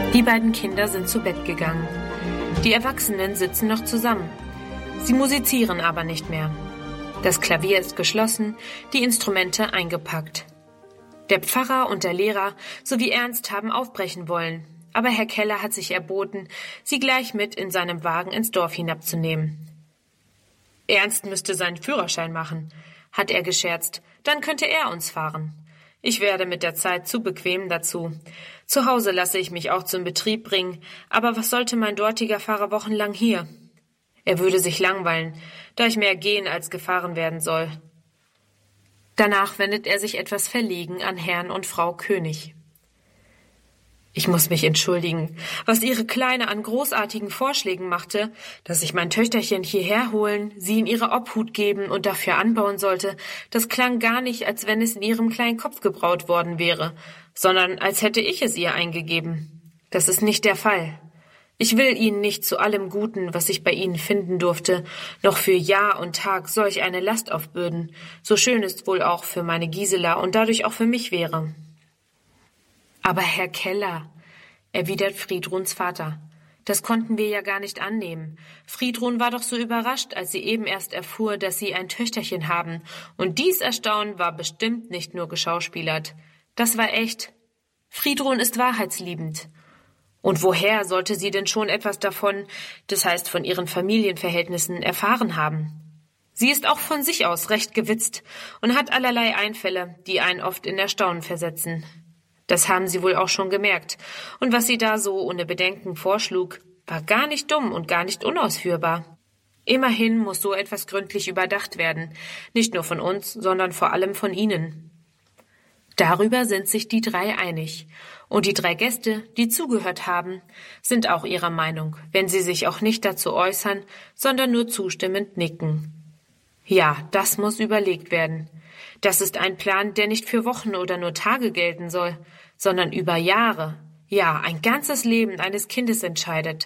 Die beiden Kinder sind zu Bett gegangen. Die Erwachsenen sitzen noch zusammen. Sie musizieren aber nicht mehr. Das Klavier ist geschlossen, die Instrumente eingepackt. Der Pfarrer und der Lehrer sowie Ernst haben aufbrechen wollen, aber Herr Keller hat sich erboten, sie gleich mit in seinem Wagen ins Dorf hinabzunehmen. Ernst müsste seinen Führerschein machen, hat er gescherzt, dann könnte er uns fahren. Ich werde mit der Zeit zu bequem dazu. Zu Hause lasse ich mich auch zum Betrieb bringen, aber was sollte mein dortiger Fahrer wochenlang hier? Er würde sich langweilen, da ich mehr gehen als gefahren werden soll. Danach wendet er sich etwas verlegen an Herrn und Frau König. Ich muss mich entschuldigen, was Ihre Kleine an großartigen Vorschlägen machte, dass ich mein Töchterchen hierher holen, sie in ihre Obhut geben und dafür anbauen sollte, das klang gar nicht, als wenn es in ihrem kleinen Kopf gebraut worden wäre, sondern als hätte ich es ihr eingegeben. Das ist nicht der Fall. Ich will Ihnen nicht zu allem Guten, was ich bei Ihnen finden durfte, noch für Jahr und Tag solch eine Last aufbürden, so schön es wohl auch für meine Gisela und dadurch auch für mich wäre. Aber Herr Keller, erwidert Friedruns Vater, das konnten wir ja gar nicht annehmen. Friedrun war doch so überrascht, als sie eben erst erfuhr, dass Sie ein Töchterchen haben, und dies Erstaunen war bestimmt nicht nur geschauspielert. Das war echt. Friedrun ist wahrheitsliebend. Und woher sollte sie denn schon etwas davon, das heißt von ihren Familienverhältnissen, erfahren haben? Sie ist auch von sich aus recht gewitzt und hat allerlei Einfälle, die einen oft in Erstaunen versetzen. Das haben Sie wohl auch schon gemerkt. Und was sie da so ohne Bedenken vorschlug, war gar nicht dumm und gar nicht unausführbar. Immerhin muss so etwas gründlich überdacht werden, nicht nur von uns, sondern vor allem von Ihnen. Darüber sind sich die drei einig. Und die drei Gäste, die zugehört haben, sind auch ihrer Meinung, wenn sie sich auch nicht dazu äußern, sondern nur zustimmend nicken. Ja, das muss überlegt werden. Das ist ein Plan, der nicht für Wochen oder nur Tage gelten soll, sondern über Jahre, ja, ein ganzes Leben eines Kindes entscheidet.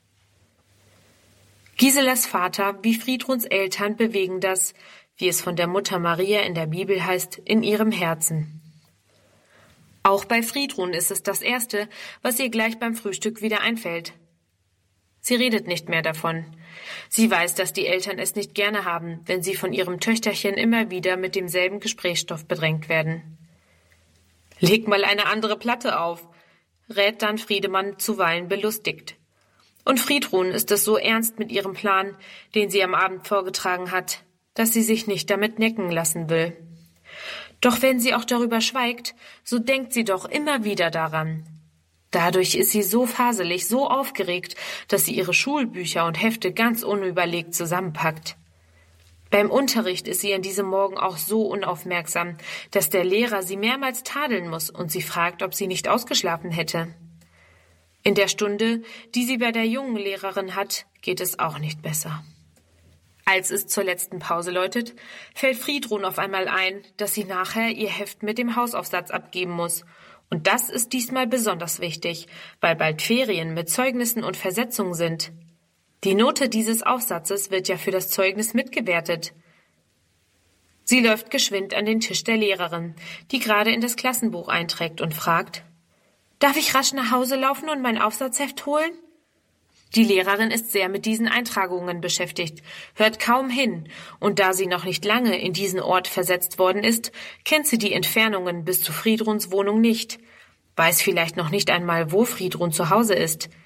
Giselas Vater wie Friedruns Eltern bewegen das, wie es von der Mutter Maria in der Bibel heißt, in ihrem Herzen. Auch bei Friedrun ist es das Erste, was ihr gleich beim Frühstück wieder einfällt. Sie redet nicht mehr davon. Sie weiß, dass die Eltern es nicht gerne haben, wenn sie von ihrem Töchterchen immer wieder mit demselben Gesprächsstoff bedrängt werden. »Leg mal eine andere Platte auf«, rät dann Friedemann zuweilen belustigt. Und Friedrun ist es so ernst mit ihrem Plan, den sie am Abend vorgetragen hat, dass sie sich nicht damit necken lassen will. Doch wenn sie auch darüber schweigt, so denkt sie doch immer wieder daran. Dadurch ist sie so faselig, so aufgeregt, dass sie ihre Schulbücher und Hefte ganz unüberlegt zusammenpackt. Beim Unterricht ist sie an diesem Morgen auch so unaufmerksam, dass der Lehrer sie mehrmals tadeln muss und sie fragt, ob sie nicht ausgeschlafen hätte. In der Stunde, die sie bei der jungen Lehrerin hat, geht es auch nicht besser. Als es zur letzten Pause läutet, fällt Friedrun auf einmal ein, dass sie nachher ihr Heft mit dem Hausaufsatz abgeben muss. Und das ist diesmal besonders wichtig, weil bald Ferien mit Zeugnissen und Versetzungen sind. Die Note dieses Aufsatzes wird ja für das Zeugnis mitgewertet. Sie läuft geschwind an den Tisch der Lehrerin, die gerade in das Klassenbuch einträgt und fragt, »Darf ich rasch nach Hause laufen und mein Aufsatzheft holen?« Die Lehrerin ist sehr mit diesen Eintragungen beschäftigt, hört kaum hin, und da sie noch nicht lange in diesen Ort versetzt worden ist, kennt sie die Entfernungen bis zu Friedruns Wohnung nicht, weiß vielleicht noch nicht einmal, wo Friedrun zu Hause ist.